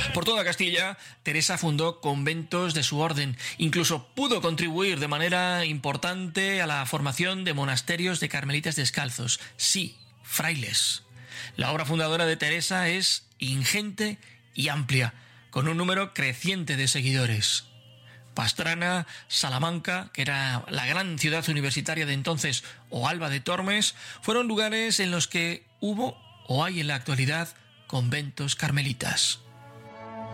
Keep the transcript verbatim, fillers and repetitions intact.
Por toda Castilla, Teresa fundó conventos de su orden. Incluso pudo contribuir de manera importante a la formación de monasterios de carmelitas descalzos. Sí, frailes. La obra fundadora de Teresa es ingente y amplia, con un número creciente de seguidores. Pastrana, Salamanca, que era la gran ciudad universitaria de entonces, o Alba de Tormes, fueron lugares en los que hubo o hay en la actualidad conventos carmelitas.